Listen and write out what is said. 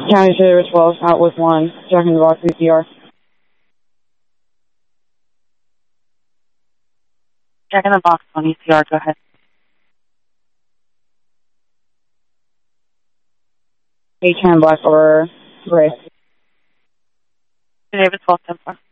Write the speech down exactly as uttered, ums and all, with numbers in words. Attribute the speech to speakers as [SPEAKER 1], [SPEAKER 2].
[SPEAKER 1] County Sheriff twelve, out with one. Jack in the box, V C R.
[SPEAKER 2] Jack in the box, one E C R, go ahead.
[SPEAKER 1] H ten, black or gray.
[SPEAKER 2] David twelve, ten four.